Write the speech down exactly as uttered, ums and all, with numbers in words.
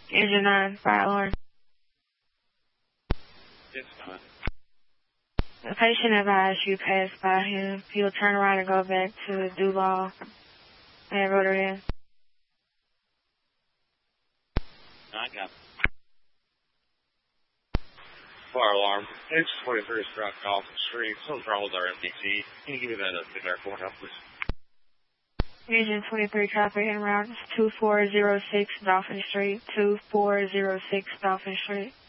Engine nine, fire alarm. It's not. The patient advised you pass by him. He'll turn around and go back to Duval and Rotary. I got fire alarm. It's twenty-three Stroud Coffin Street. Something's wrong with our M D T. Can you give me that uh, big airport help, please? Engine twenty-three traffic en route two four zero six Dolphin Street, two four zero six Dolphin Street.